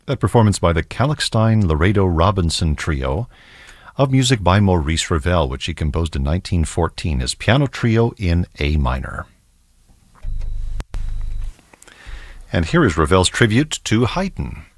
That performance by the Kalkstein-Laredo-Robinson Trio of music by Maurice Ravel, which he composed in 1914 as Piano Trio in A minor. And here is Ravel's tribute to Haydn.